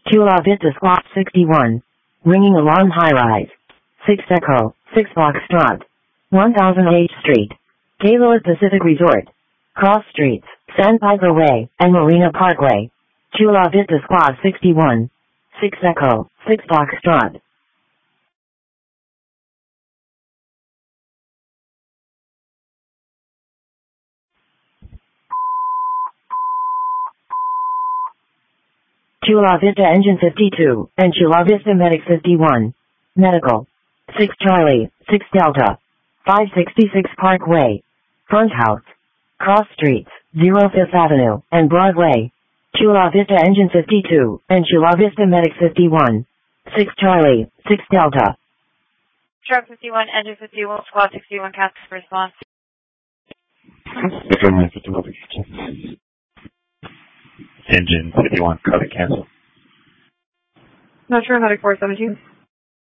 Chula Vista Squad 61. Ringing alarm high rise. 6 Echo, 6 Foxtrot. 1000 H Street. Gaylord Pacific Resort. Cross Streets, Sandpiper Way, and Marina Parkway. Chula Vista Squad 61. 6 Echo, 6 Foxtrot. Chula Vista Engine 52, and Chula Vista Medic 51. Medical. 6 Charlie, 6 Delta. 566 Parkway. Front House. Cross Streets, 05th Avenue, and Broadway. Chula Vista Engine 52, and Chula Vista Medic 51. 6 Charlie, 6 Delta. Truck 51, Engine 51, Squad 61, cancel response. Engine 51, copy, cancel. Metro Medic 417.